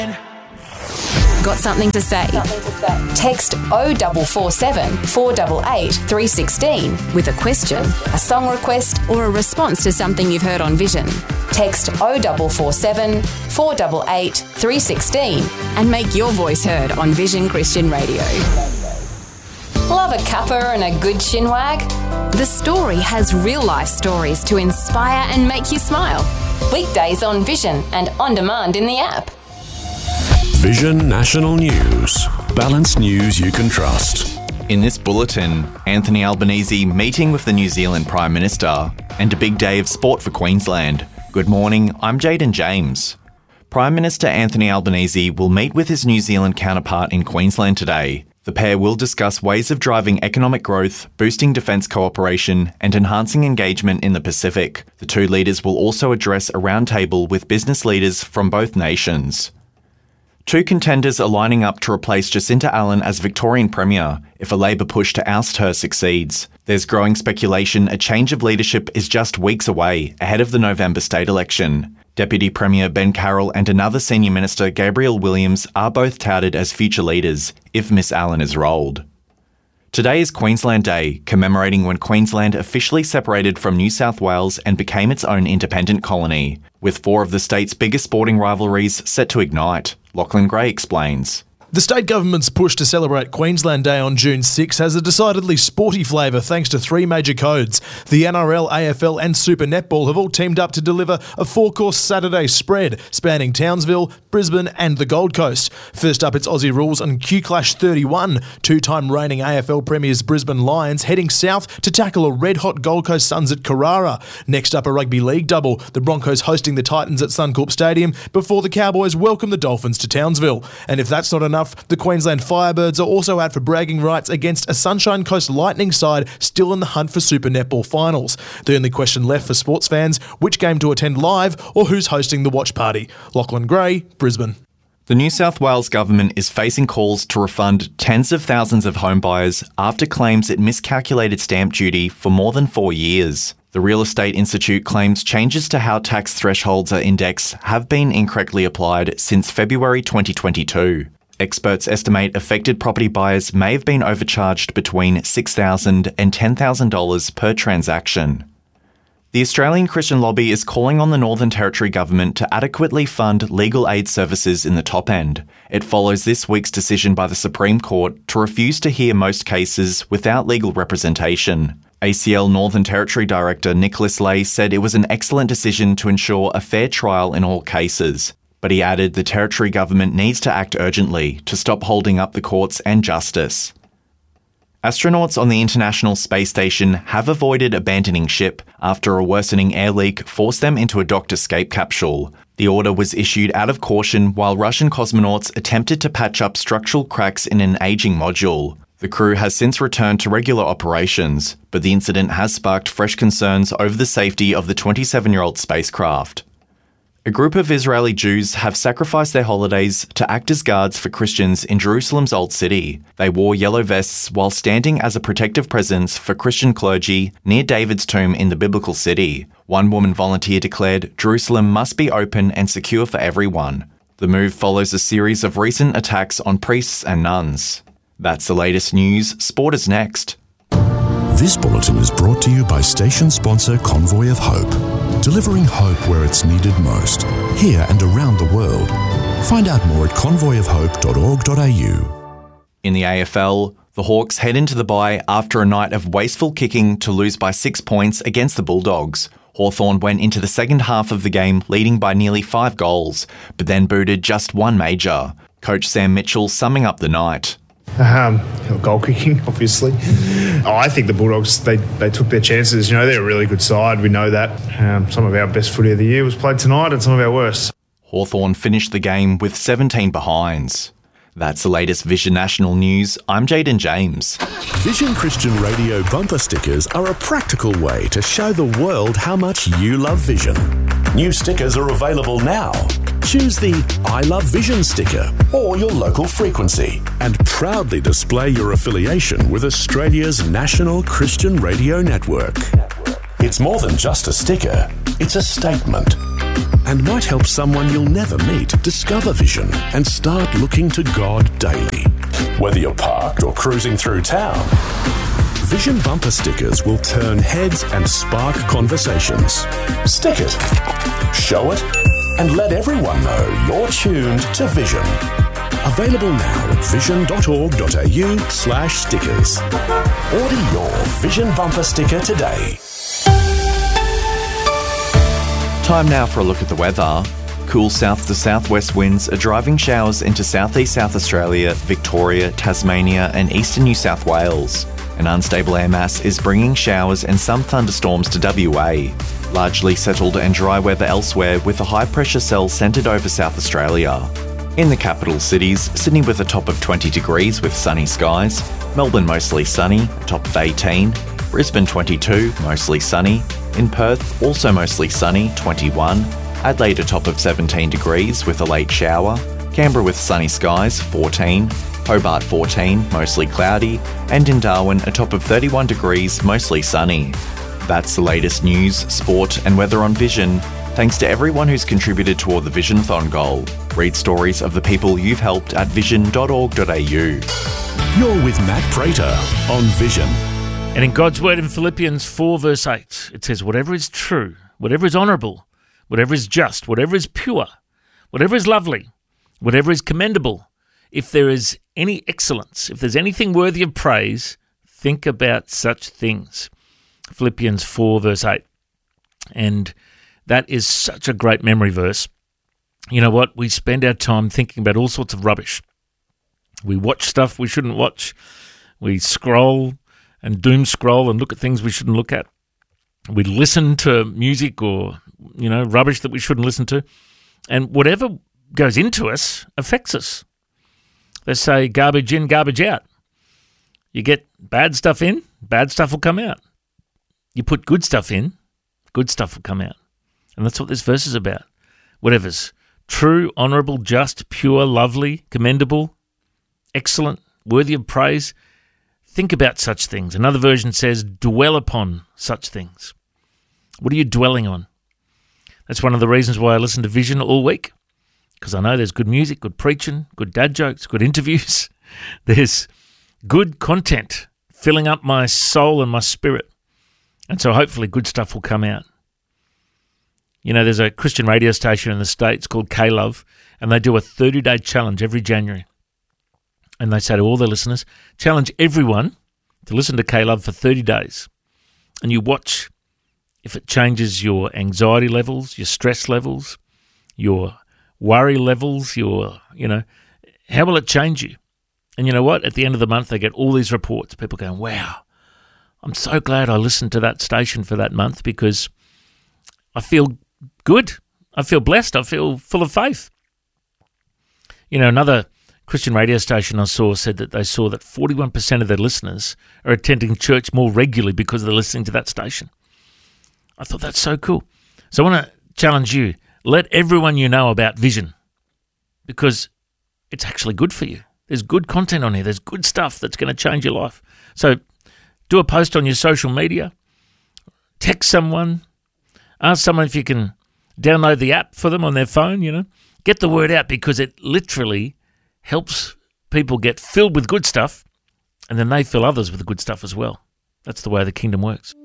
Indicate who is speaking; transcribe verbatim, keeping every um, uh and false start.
Speaker 1: Got something to say? Text oh four four seven, four eight eight, three one six with a question, a song request, or a response to something you've heard on Vision. Text oh four four seven, four eight eight, three one six and make your voice heard on Vision Christian Radio. Love a cuppa and a good chinwag? The Story has real-life stories to inspire and make you smile. Weekdays on Vision and on demand in the app.
Speaker 2: Vision National News. Balanced news you can trust.
Speaker 3: In this bulletin, Anthony Albanese meeting with the New Zealand Prime Minister and a big day of sport for Queensland. Good morning, I'm Jaden James. Prime Minister Anthony Albanese will meet with his New Zealand counterpart in Queensland today. The pair will discuss ways of driving economic growth, boosting defence cooperation and enhancing engagement in the Pacific. The two leaders will also address a roundtable with business leaders from both nations. Two contenders are lining up to replace Jacinta Allen as Victorian Premier if a Labor push to oust her succeeds. There's growing speculation a change of leadership is just weeks away, ahead of the November state election. Deputy Premier Ben Carroll and another senior minister, Gabrielle Williams, are both touted as future leaders if Miss Allen is rolled. Today is Queensland Day, commemorating when Queensland officially separated from New South Wales and became its own independent colony, with four of the state's biggest sporting rivalries set to ignite. Lachlan Gray explains.
Speaker 4: The state government's push to celebrate Queensland Day on June sixth has a decidedly sporty flavour thanks to three major codes. The N R L, A F L and Super Netball have all teamed up to deliver a four-course Saturday spread spanning Townsville, Brisbane and the Gold Coast. First up, it's Aussie Rules and Q Clash thirty-one. Two-time reigning A F L premiers Brisbane Lions heading south to tackle a red-hot Gold Coast Suns at Carrara. Next up, a rugby league double. The Broncos hosting the Titans at Suncorp Stadium before the Cowboys welcome the Dolphins to Townsville. And if that's not enough, the Queensland Firebirds are also out for bragging rights against a Sunshine Coast Lightning side still in the hunt for Super Netball finals. The only question left for sports fans, which game to attend live or who's hosting the watch party. Lachlan Gray, Brisbane.
Speaker 3: The New South Wales government is facing calls to refund tens of thousands of home buyers after claims it miscalculated stamp duty for more than four years. The Real Estate Institute claims changes to how tax thresholds are indexed have been incorrectly applied since February twenty twenty-two. Experts estimate affected property buyers may have been overcharged between six thousand dollars and ten thousand dollars per transaction. The Australian Christian Lobby is calling on the Northern Territory Government to adequately fund legal aid services in the top end. It follows this week's decision by the Supreme Court to refuse to hear most cases without legal representation. A C L Northern Territory Director Nicholas Lay said it was an excellent decision to ensure a fair trial in all cases. But he added the Territory Government needs to act urgently to stop holding up the courts and justice. Astronauts on the International Space Station have avoided abandoning ship after a worsening air leak forced them into a docked escape capsule. The order was issued out of caution while Russian cosmonauts attempted to patch up structural cracks in an aging module. The crew has since returned to regular operations, but the incident has sparked fresh concerns over the safety of the twenty-seven-year-old spacecraft. A group of Israeli Jews have sacrificed their holidays to act as guards for Christians in Jerusalem's Old City. They wore yellow vests while standing as a protective presence for Christian clergy near David's tomb in the biblical city. One woman volunteer declared Jerusalem must be open and secure for everyone. The move follows a series of recent attacks on priests and nuns. That's the latest news. Sport is next.
Speaker 2: This bulletin is brought to you by station sponsor Convoy of Hope, delivering hope where it's needed most, here and around the world. Find out more at convoy of hope dot org dot a u.
Speaker 3: In the A F L, the Hawks head into the bye after a night of wasteful kicking to lose by six points against the Bulldogs. Hawthorn went into the second half of the game leading by nearly five goals, but then booted just one major. Coach Sam Mitchell summing up the night.
Speaker 5: Um, goal kicking, obviously. Oh, I think the Bulldogs, they, they took their chances. You know, they're a really good side. We know that. Um, some of our best footy of the year was played tonight and some of our worst.
Speaker 3: Hawthorn finished the game with seventeen behinds. That's the latest Vision National News. I'm Jaden James.
Speaker 2: Vision Christian Radio bumper stickers are a practical way to show the world how much you love Vision. New stickers are available now. Choose the I Love Vision sticker or your local frequency and proudly display your affiliation with Australia's national Christian radio network. It's more than just a sticker, it's a statement. and might help someone you'll never meet discover vision and start looking to God daily. Whether you're parked or cruising through town, Vision bumper stickers will turn heads and spark conversations. Stick it, show it, and let everyone know you're tuned to Vision. Available now at vision.org.au slash stickers. Order your Vision bumper sticker today.
Speaker 3: Time now for a look at the weather. Cool south to southwest winds are driving showers into southeast South Australia, Victoria, Tasmania and eastern New South Wales. An unstable air mass is bringing showers and some thunderstorms to W A. Largely settled and dry weather elsewhere with a high pressure cell centred over South Australia. In the capital cities, Sydney with a top of twenty degrees with sunny skies, Melbourne mostly sunny, a top of eighteen, Brisbane twenty-two, mostly sunny, in Perth also mostly sunny, twenty-one, Adelaide a top of seventeen degrees with a late shower, Canberra with sunny skies, fourteen, Hobart fourteen, mostly cloudy, and in Darwin a top of thirty-one degrees, mostly sunny. That's the latest news, sport and weather on Vision. Thanks to everyone who's contributed toward the Vision-thon goal. Read stories of the people you've helped at vision dot org dot a u.
Speaker 2: You're with Matt Prater on Vision.
Speaker 6: And in God's word in Philippians four verse eight, it says, whatever is true, whatever is honourable, whatever is just, whatever is pure, whatever is lovely, whatever is commendable, if there is any excellence, if there's anything worthy of praise, think about such things. Philippians four verse eight. And that is such a great memory verse. You know what? We spend our time thinking about all sorts of rubbish. We watch stuff we shouldn't watch. We scroll and doom scroll and look at things we shouldn't look at. We listen to music or, you know, rubbish that we shouldn't listen to. And whatever goes into us affects us. They say garbage in, garbage out. You get bad stuff in, bad stuff will come out. You put good stuff in, good stuff will come out. And that's what this verse is about. Whatever's true, honourable, just, pure, lovely, commendable, excellent, worthy of praise, think about such things. Another version says, dwell upon such things. What are you dwelling on? That's one of the reasons why I listen to Vision all week, because I know there's good music, good preaching, good dad jokes, good interviews. There's good content filling up my soul and my spirit. And so hopefully good stuff will come out. You know, there's a Christian radio station in the States called K-Love, and they do a thirty-day challenge every January. And they say to all their listeners, challenge everyone to listen to K-Love for thirty days. And you watch if it changes your anxiety levels, your stress levels, your worry levels, your, you know, how will it change you? And you know what? At the end of the month, they get all these reports. People going, wow, I'm so glad I listened to that station for that month because I feel good. I feel blessed. I feel full of faith. You know, another Christian radio station I saw said that they saw that forty-one percent of their listeners are attending church more regularly because they're listening to that station. I thought that's so cool. So I want to challenge you. Let everyone you know about Vision because it's actually good for you. There's good content on here. There's good stuff that's going to change your life. So do a post on your social media. Text someone. Ask someone if you can download the app for them on their phone, you know. Get the word out because it literally helps people get filled with good stuff and then they fill others with the good stuff as well. That's the way the kingdom works.